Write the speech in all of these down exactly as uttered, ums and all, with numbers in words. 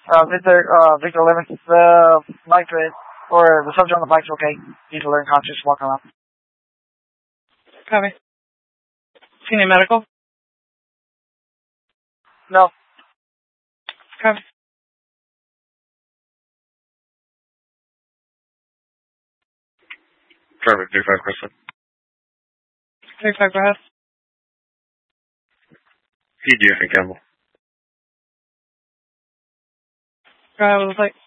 Uh, Victor, uh, Victor eleven, the bike, or the subject on the bike's okay. He's alert and conscious, walking around. Copy. See any medical? No. Copy. Traffic thirty-five, Crystal. thirty-five, go ahead. P D F and Campbell. Go ahead with the plate.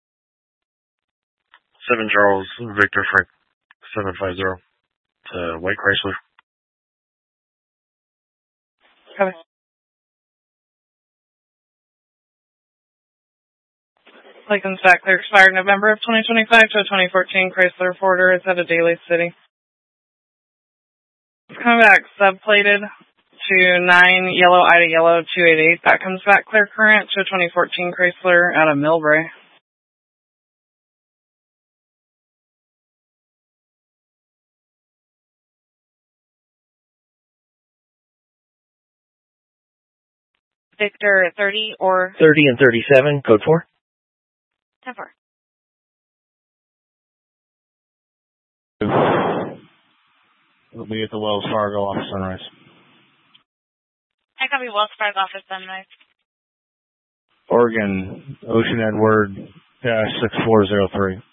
seven Charles, Victor Frank, seven five zero. To White Chrysler. Copy. Plate comes back clear, expired November of twenty twenty-five to a twenty fourteen Chrysler Forder. It's at a Daly City. It's coming back subplated to nine Yellow Ida Yellow two eighty-eight. That comes back clear current to a twenty fourteen Chrysler out of Millbrae. Victor thirty or? thirty and thirty-seven, code four. ten four. We'll be at the Wells Fargo off Sunrise. I copy Wells Fargo office Sunrise. Oregon, Ocean Edward, dash six four zero three.